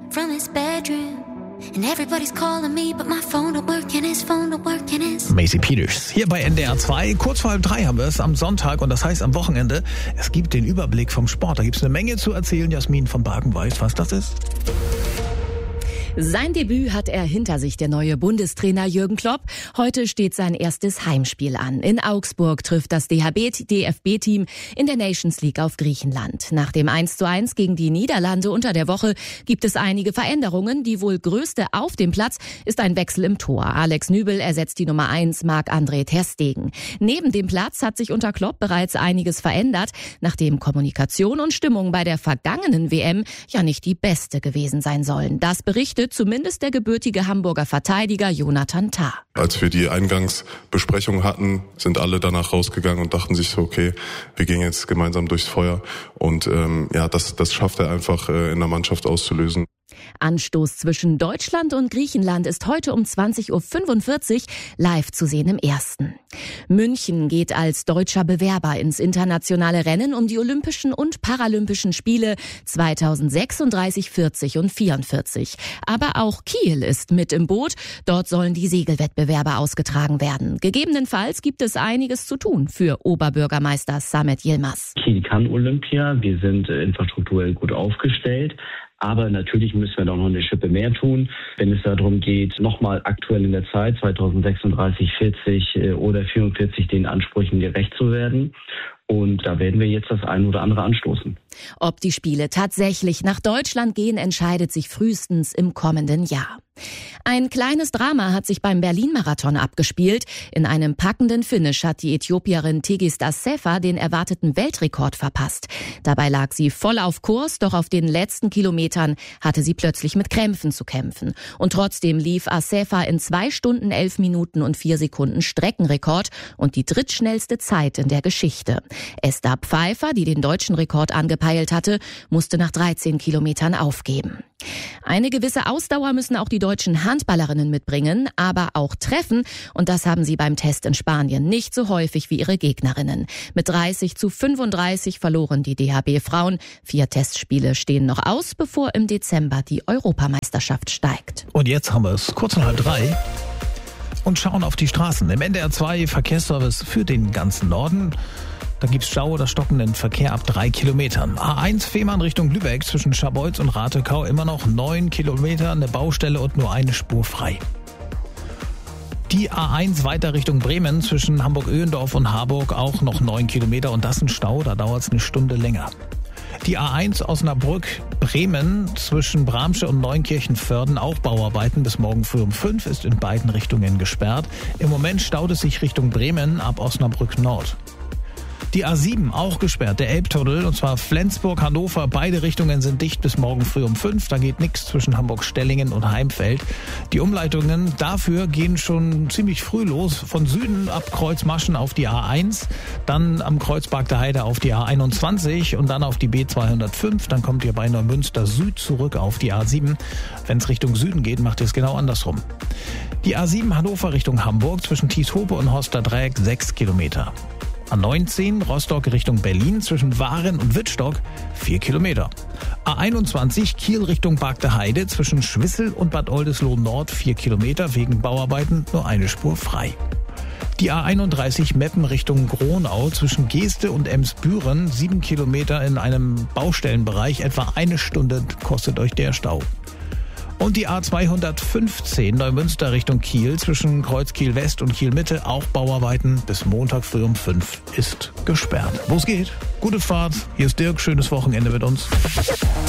from his bedroom. And everybody's calling me, but my phone don't work and his phone don't work and his... Macy Peters, hier bei NDR 2. Kurz vor 2:30 haben wir es am Sonntag und das heißt am Wochenende. Es gibt den Überblick vom Sport. Da gibt es eine Menge zu erzählen. Jasmin von Bargen weiß, was das ist. Sein Debüt hat er hinter sich, der neue Bundestrainer Jürgen Klopp. Heute steht sein erstes Heimspiel an. In Augsburg trifft das DFB-Team in der Nations League auf Griechenland. Nach dem 1:1 gegen die Niederlande unter der Woche gibt es einige Veränderungen. Die wohl größte auf dem Platz ist ein Wechsel im Tor. Alex Nübel ersetzt die Nummer 1 Marc-André ter Stegen. Neben dem Platz hat sich unter Klopp bereits einiges verändert, nachdem Kommunikation und Stimmung bei der vergangenen WM ja nicht die beste gewesen sein sollen. Das berichtet zumindest der gebürtige Hamburger Verteidiger Jonathan Tah. Als wir die Eingangsbesprechung hatten, sind alle danach rausgegangen und dachten sich so, okay, wir gehen jetzt gemeinsam durchs Feuer. Und das schafft er einfach in der Mannschaft auszulösen. Anstoß zwischen Deutschland und Griechenland ist heute um 20:45 Uhr live zu sehen im Ersten. München geht als deutscher Bewerber ins internationale Rennen um die Olympischen und Paralympischen Spiele 2036, 40 und 44. Aber auch Kiel ist mit im Boot. Dort sollen die Segelwettbewerbe ausgetragen werden. Gegebenenfalls gibt es einiges zu tun für Oberbürgermeister Samet Yilmaz. Kiel kann Olympia. Wir sind infrastrukturell gut aufgestellt. Aber natürlich müssen wir doch noch eine Schippe mehr tun, wenn es darum geht, nochmal aktuell in der Zeit 2036, 40 oder 44 den Ansprüchen gerecht zu werden. Und da werden wir jetzt das ein oder andere anstoßen. Ob die Spiele tatsächlich nach Deutschland gehen, entscheidet sich frühestens im kommenden Jahr. Ein kleines Drama hat sich beim Berlin-Marathon abgespielt. In einem packenden Finish hat die Äthiopierin Tigist Assefa den erwarteten Weltrekord verpasst. Dabei lag sie voll auf Kurs, doch auf den letzten Kilometern hatte sie plötzlich mit Krämpfen zu kämpfen. Und trotzdem lief Assefa in 2 Stunden 11 Minuten und 4 Sekunden Streckenrekord und die drittschnellste Zeit in der Geschichte. Esther Pfeiffer, die den deutschen Rekord angepeilt hatte, musste nach 13 Kilometern aufgeben. Eine gewisse Ausdauer müssen auch die deutschen Handballerinnen mitbringen, aber auch treffen. Und das haben sie beim Test in Spanien nicht so häufig wie ihre Gegnerinnen. Mit 30:35 verloren die DHB-Frauen. 4 Testspiele stehen noch aus, bevor im Dezember die Europameisterschaft steigt. Und jetzt haben wir es kurz nach 2:30 und schauen auf die Straßen. Im NDR 2 Verkehrsservice für den ganzen Norden. Da gibt's Stau oder stockenden Verkehr ab 3 Kilometern. A1 Fehmarn Richtung Lübeck zwischen Scharbeutz und Ratekau immer noch 9 Kilometer, eine Baustelle und nur eine Spur frei. Die A1 weiter Richtung Bremen zwischen Hamburg-Öhendorf und Harburg auch noch 9 Kilometer und das ein Stau, da dauert's eine Stunde länger. Die A1 Osnabrück-Bremen zwischen Bramsche und Neunkirchen-Vörden auch Bauarbeiten bis morgen früh um 5 ist in beiden Richtungen gesperrt. Im Moment staut es sich Richtung Bremen ab Osnabrück Nord. Die A7 auch gesperrt, der Elbtunnel, und zwar Flensburg, Hannover. Beide Richtungen sind dicht bis morgen früh um 5. Da geht nichts zwischen Hamburg-Stellingen und Heimfeld. Die Umleitungen dafür gehen schon ziemlich früh los. Von Süden ab Kreuzmaschen auf die A1, dann am Kreuzberg der Heide auf die A21 und dann auf die B205. Dann kommt ihr bei Neumünster Süd zurück auf die A7. Wenn es Richtung Süden geht, macht ihr es genau andersrum. Die A7 Hannover Richtung Hamburg zwischen Tieshope und Hosterdreieck 6 Kilometer. A19 Rostock Richtung Berlin zwischen Waren und Wittstock 4 Kilometer. A21 Kiel Richtung Barg der Heide zwischen Schwissel und Bad Oldesloe Nord 4 Kilometer, wegen Bauarbeiten nur eine Spur frei. Die A31 Meppen Richtung Gronau zwischen Geeste und Emsbüren 7 Kilometer in einem Baustellenbereich, etwa eine Stunde kostet euch der Stau. Und die A215 Neumünster Richtung Kiel zwischen Kreuz Kiel West und Kiel Mitte auch Bauarbeiten bis Montag früh um 5 ist gesperrt. Wo es geht, gute Fahrt. Hier ist Dirk, schönes Wochenende mit uns.